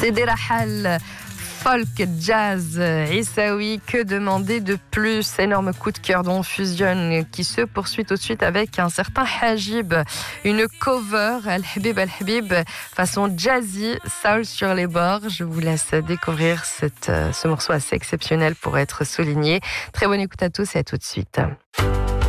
Sidi Rahal, folk, jazz, Issaoui, que demander de plus? Énorme coup de cœur dont on fusionne, qui se poursuit tout de suite avec un certain Hajib. Une cover, Al-Habib, façon jazzy, soul sur les bords. Je vous laisse découvrir ce morceau assez exceptionnel pour être souligné. Très bonne écoute à tous et à tout de suite.